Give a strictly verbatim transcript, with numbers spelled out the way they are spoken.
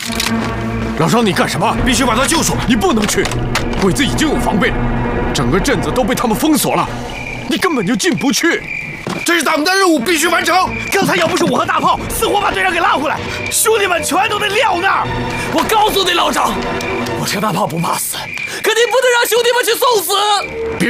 老张，你干什么？ 必须把他救出来！ 你不能去，鬼子已经有防备了，整个镇子都被他们封锁了，你根本就进不去。 这是党的任务，必须完成。 刚才要不是我和大炮死活把队长给拉回来，兄弟们全都得撂那儿。 我告诉你，老张，我这大炮不怕死，可你不能让兄弟们去送死。 别